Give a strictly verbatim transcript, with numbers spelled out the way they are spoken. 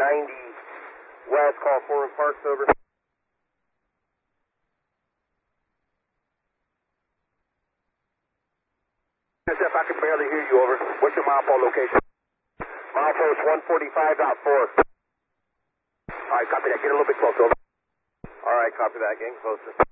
ninety west, call Forward Parks, over. Jeff, I can barely hear you, over. What's your mile location? Milepost one forty-five point four. All right, copy that. Get a little bit closer, over. All right, copy that. Getting closer.